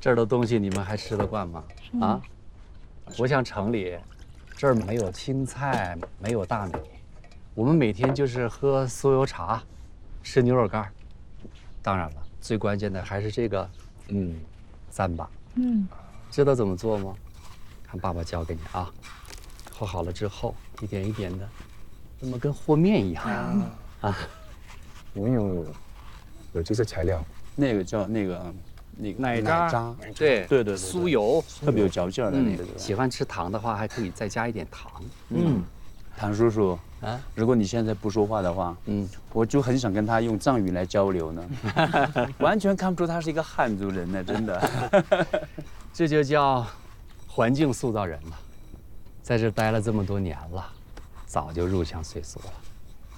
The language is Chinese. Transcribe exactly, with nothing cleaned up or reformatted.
这儿的东西你们还吃得惯吗？啊，不像城里，这儿没有青菜，没有大米，我们每天就是喝酥油茶，吃牛肉干。当然了，最关键的还是这个，嗯，糌粑。嗯，知道怎么做吗？看爸爸教给你啊。和好了之后，一点一点的，那么跟和面一样啊。啊， 你们有有这些材料？ 那个叫那个那个奶渣， 奶渣对对对对， 酥油， 特别有嚼劲儿的那个。 喜欢吃糖的话，还可以再加一点糖。 嗯，谭叔叔啊，如果你现在不说话的话，嗯，我就很想跟他用藏语来交流呢，完全看不出他是一个汉族人呢，真的。 这就叫环境塑造人了，在这待了这么多年了，早就入乡随俗了。